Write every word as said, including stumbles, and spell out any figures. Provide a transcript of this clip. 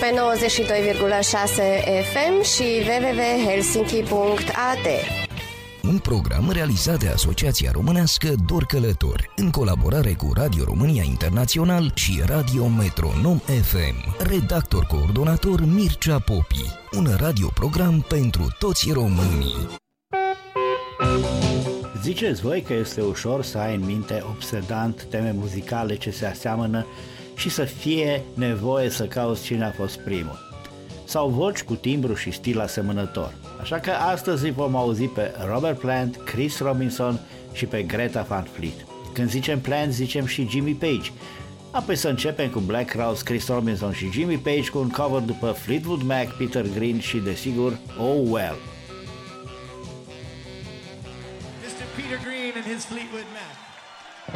pe nouăzeci și doi virgulă șase F M și w w w punct helsinki punct a t. Un program realizat de Asociația Românească Dor Călători, în colaborare cu Radio România Internațional și Radio Metronom F M. Redactor coordonator Mircea Popi. Un radioprogram pentru toți românii. Ziceți voi că este ușor să ai în minte obsedant teme muzicale ce se aseamănă și să fie nevoie să cauți cine a fost primul. Sau voci cu timbru și stil asemănător. Așa că astăzi îi vom auzi pe Robert Plant, Chris Robinson și pe Greta Van Fleet. Când zicem Plant, zicem și Jimmy Page. Apoi să începem cu Black Crowes, Chris Robinson și Jimmy Page cu un cover după Fleetwood Mac, Peter Green și, desigur, Oh Well. mister Peter Green and his Fleetwood Mac.